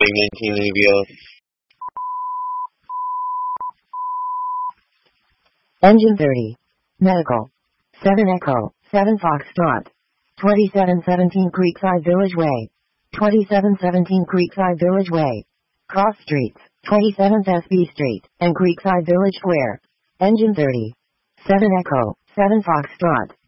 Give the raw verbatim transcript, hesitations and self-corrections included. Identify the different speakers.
Speaker 1: reporting nineteen Levios.
Speaker 2: Engine thirty. Medical. seven Echo, seven Foxtrot. twenty-seven seventeen Creekside Village Way. twenty-seven seventeen Creekside Village Way. Cross Streets, twenty-seventh S B Street, and Creekside Village Square. Engine thirty. seven Echo, seven Foxtrot.